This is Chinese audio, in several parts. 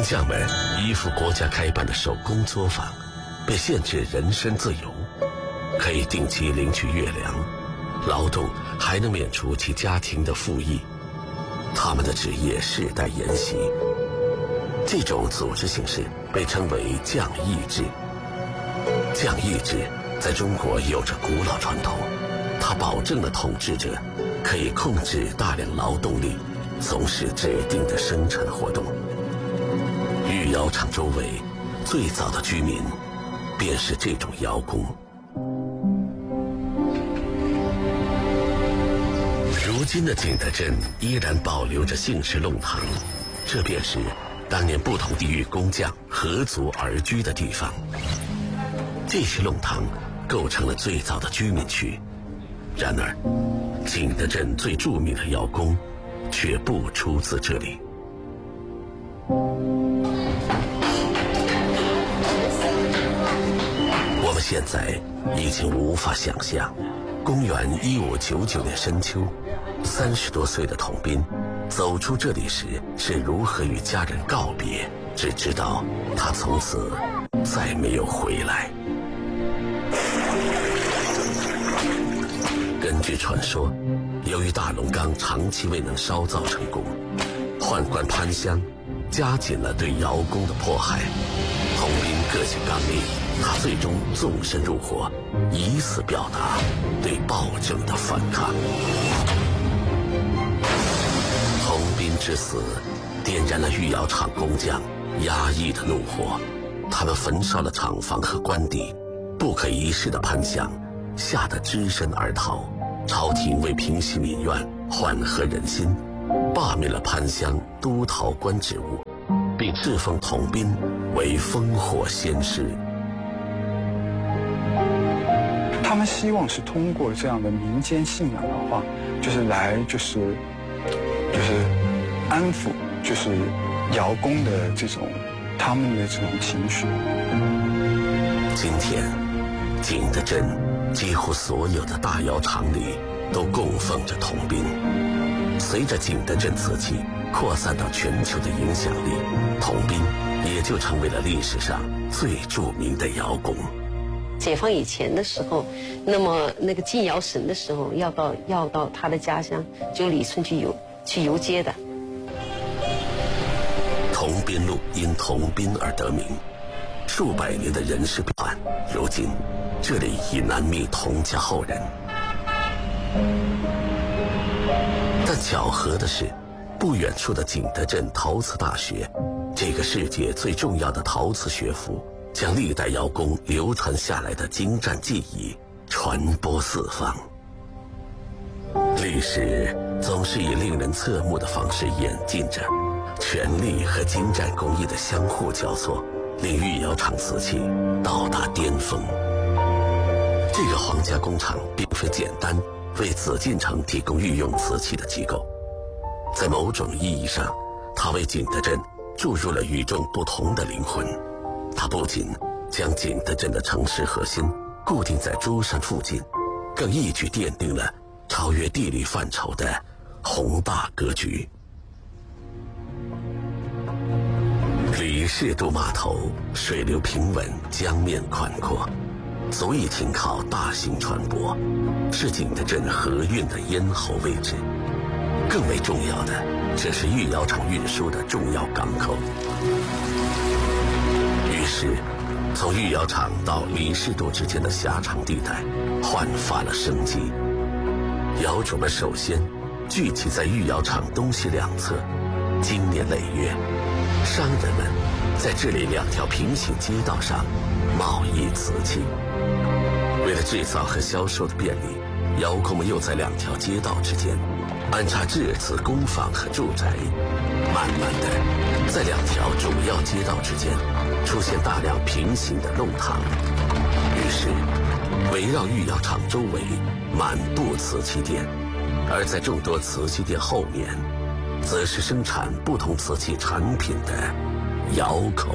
匠们依附国家开办的手工作坊，被限制人身自由，可以定期领取月粮，劳动还能免除其家庭的赋役。他们的职业世代沿袭，这种组织形式被称为匠役制。匠役制在中国有着古老传统，它保证了统治者可以控制大量劳动力，从事指定的生产活动。御窑厂周围最早的居民便是这种窑工。如今的景德镇依然保留着姓氏弄堂，这便是当年不同地域工匠合族而居的地方。这些弄堂构成了最早的居民区，然而景德镇最著名的窑工却不出自这里。我们现在已经无法想象，公元1599年深秋，30多岁的童斌走出这里时是如何与家人告别，只知道他从此再没有回来。根据传说，由于大龙缸长期未能烧造成功，宦官潘香加紧了对窑工的迫害。童斌个性刚烈，他最终纵身入伙，以此表达对暴政的反抗。童斌之死点燃了御窑厂工匠压抑的怒火，他们焚烧了厂房和官邸，不可一世的潘香吓得只身而逃。朝廷为平息民怨，缓和人心，罢免了潘香都陶官职务，并敕封童斌为烽火先师。 他们希望是通过这样的民间信仰的话，就是安抚窑工的他们的这种情绪。 今天景德镇几乎所有的大窑厂里都供奉着童斌。随着景德镇瓷器扩散到全球的影响力，童斌也就成为了历史上最著名的窑工。 解放以前的时候，那么那个进窑神的时候，要到他的家乡，就李村去游街的。 童斌路因童斌而得名，数百年的人事变幻，如今这里已难觅童家后人。但巧合的是，不远处的景德镇陶瓷大学，这个世界最重要的陶瓷学府，将历代窑工流传下来的精湛技艺传播四方。历史总是以令人侧目的方式演进着，权力和精湛工艺的相互交错，令御窑厂瓷器到达巅峰。这个皇家工厂并非简单为紫禁城提供御用瓷器的机构，在某种意义上，它为景德镇注入了与众不同的灵魂。它不仅将景德镇的城市核心固定在珠山附近，更一举奠定了超越地理范畴的宏大格局。李氏渡码头水流平稳，江面宽阔，足以停靠大型船舶，是景德镇河运的咽喉位置。更为重要的，这是御窑厂运输的重要港口。于是，从御窑厂到李氏渡之间的狭长地带焕发了生机。窑主们首先聚集在御窑厂东西两侧，经年累月，商人们在这里两条平行街道上贸易瓷器。为了制造和销售的便利，窑工们又在两条街道之间安插制瓷工坊和住宅。慢慢的，在两条主要街道之间出现大量平行的弄堂，于是围绕御窑厂周围满布瓷器店，而在众多瓷器店后面，则是生产不同瓷器产品的窑口。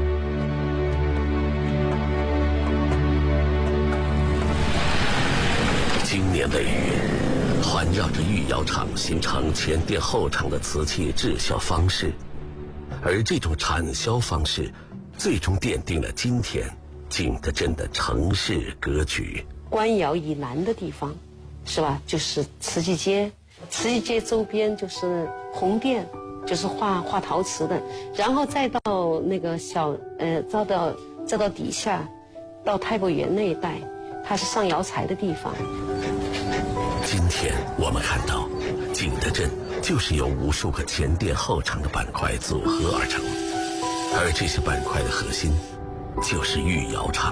经年累月，环绕着御窑厂形成前店后厂的瓷器制销方式。 而这种产销方式最终奠定了今天景德镇的城市格局。 官窑以南的地方是吧，就是慈济街，慈济街周边就是红店，就是画陶瓷的，然后再到那个再到底下到太伯园那一带，它是上窑材的地方。 今天我们看到景德镇就是由无数个前店后厂的板块组合而成，而这些板块的核心就是御窑厂。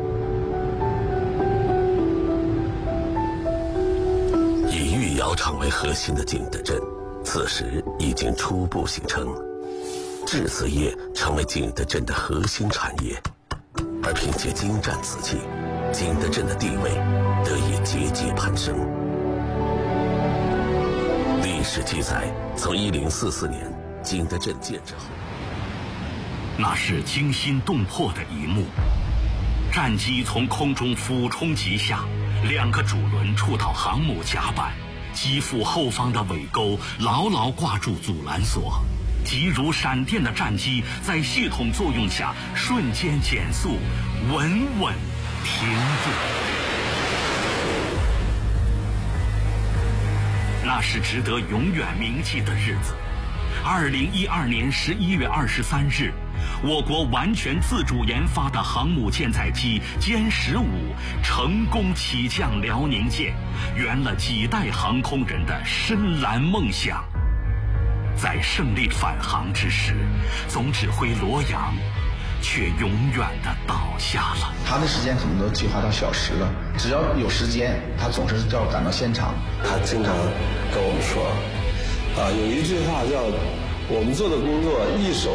以御窑厂为核心的景德镇此时已经初步形成，制瓷业成为景德镇的核心产业，而凭借精湛瓷器，景德镇的地位得以节节攀升。历史记载，从1044年景德镇建制后， 那是惊心动魄的一幕。战机从空中俯冲急下，2个主轮触到航母甲板，机腹后方的尾钩牢牢挂住阻拦索，急如闪电的战机在系统作用下瞬间减速，稳稳停住。那是值得永远铭记的日子。2012年11月23日，我国完全自主研发的航母舰载机歼15成功起降辽宁舰，圆了几代航空人的深蓝梦想。在胜利返航之时，总指挥罗阳却永远地倒下了。 他的时间可能都计划到小时了，只要有时间，他总是要赶到现场。 他经常跟我们说，有一句话叫“我们做的工作一手